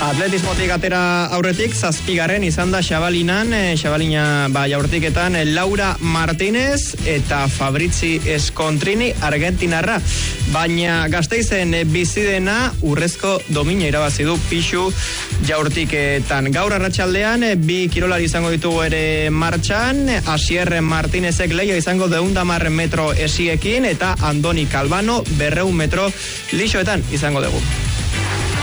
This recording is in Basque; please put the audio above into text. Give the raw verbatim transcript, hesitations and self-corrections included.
Atletismotik atera aurretik, zazpigarren izan da Xabalinan, e, Xabalina ba, jaurtiketan Laura Martínez eta Fabrizi Skontrini argentinarra. Baina Gasteizen bizidena urrezko domina irabazi du pixu jaurtiketan. Gaur arratsaldean bi kirolari izango ditugu ere martxan, Asier Martínezek leia izango deundamar metro esiekin eta Andoni Calvano berreun metro lixoetan izango dugu.